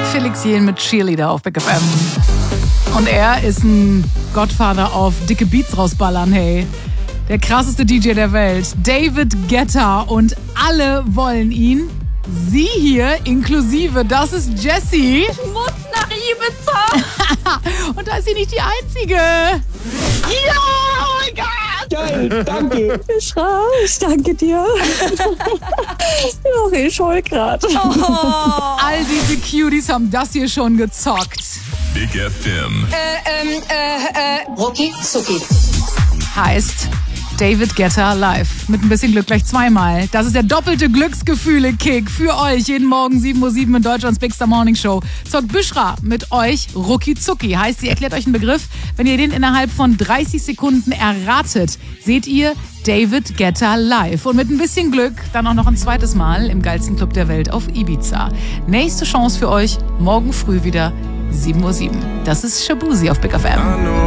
Felix Jähn mit Cheerleader auf Big FM. Und er ist ein Godfather auf dicke Beats rausballern, hey. Der krasseste DJ der Welt, David Guetta, und alle wollen ihn. Sie hier inklusive, das ist Jessie. Ich muss nach Ibiza. Und da ist sie nicht die Einzige. Ja, oh mein Gott. Geil, danke. Ich danke dir. Ja, ich heul grad. All diese Cuties haben das hier schon gezockt. Big FM. Rucki Zucki. Heißt David Guetta live. Mit ein bisschen Glück gleich zweimal. Das ist der doppelte Glücksgefühle-Kick für euch. Jeden Morgen 7:07 Uhr in Deutschlands Big Star Morning Show. Zockt Büschra mit euch Rucki Zucki. Heißt, sie erklärt euch einen Begriff. Wenn ihr den innerhalb von 30 Sekunden erratet, seht ihr David Guetta live. Und mit ein bisschen Glück dann auch noch ein zweites Mal im geilsten Club der Welt auf Ibiza. Nächste Chance für euch morgen früh wieder 7:07 Uhr. Das ist Shabuzi auf Big FM.